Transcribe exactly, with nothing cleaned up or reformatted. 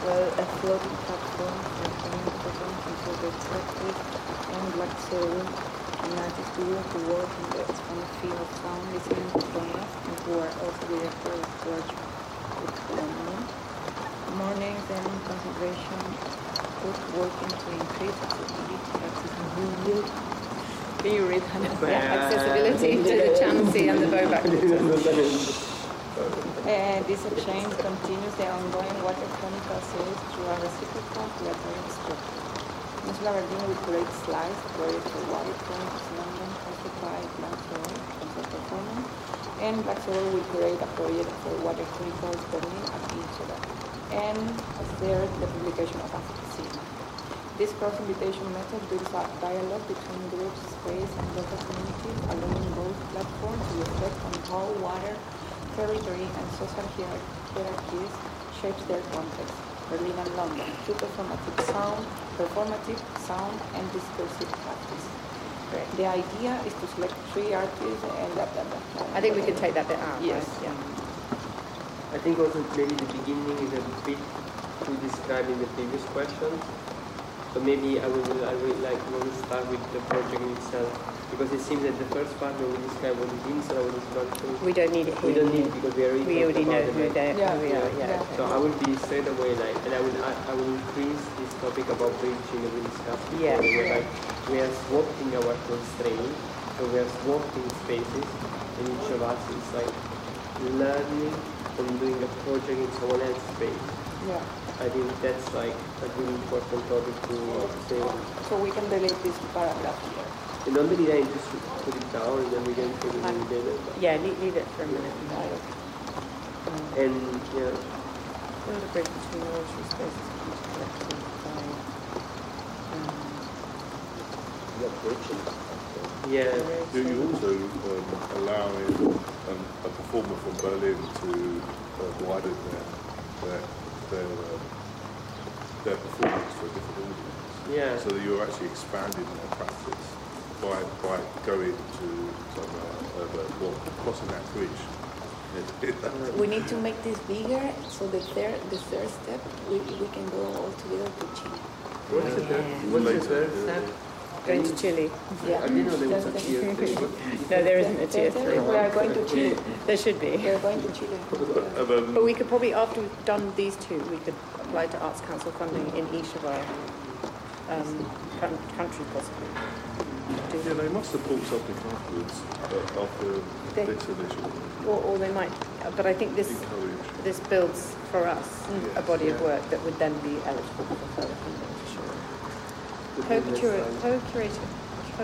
well a floating platform for training programs and for best practice, and Black Soul, an artist studio to work in the expanded field of sound, listening to Thomas, and who are also director of George London. Mornings and consideration put working to increase accessibility, accessibility. Can you read yeah, accessibility to the Chansey and the Bobak. Uh, this exchange continues the ongoing water chronicle series through a reciprocal collaborative structure. Miz Labardine will create slides project for water chronicles London hosted by Black Soul, concert performance, and Black Soul will create a project for water chronicles Berlin at Inchera, and as third, the publication of a scene. This cross-invitation method builds a dialogue between groups, space, and local communities, allowing both platforms to reflect on how water, territory, and social hierarchies shapes their context. Berlin and London, two performative sound, performative sound, and discursive practice. Great. The idea is to select three artists and blah, blah, blah, blah. I think we could take that bit out. Yes. Right? Yeah. I think also maybe the beginning is a bit too described in the previous questions. So maybe I will I will like want to start with the project itself, because it seems that the first part when we describe what it is and what it's going to. We don't need it here. We don't need it because we already. We already know about who, it, they, yeah. who we are. Yeah. Yeah. Yeah. Okay. So I will be straight away like, and I will I, I will increase this topic about bridging that we discussed before. Yeah. Where like we are swapping our constraints, so we are swapping spaces, and each of us is like learning from doing a project in someone else's space. Yeah. I think that's like a really important topic to say. So we can delete this paragraph here. And don't delete it, just put it down and then we can put it in together. Yeah, leave, leave it for a minute. And yeah. Build a bridge between the watery spaces and collective by um, Yeah, bridging. Yeah. Do you also um, allowing um, a performer from Berlin to uh, widen their their their, um, their performance for a different audience? Yeah. So that you're actually expanding their practice by by going to some uh, uh, well, crossing that bridge. We need to make this bigger, so the third the third step we, we can go all together to Chile. What's the third? What's the third step? going to Chile. Yeah. I didn't know there was a tier three. No, there isn't a tier three. We are going to Chile. There should be. We are going to Chile. But we could probably, after we've done these two, we could apply to Arts Council funding in each of our um, countries, possibly. Yeah, they must have bought something afterwards, uh, after They- this initial. Or, or they might, but I think this Encourage. this builds for us a body of Yeah. work that would then be eligible for further funding for sure. Co-curator, co-curator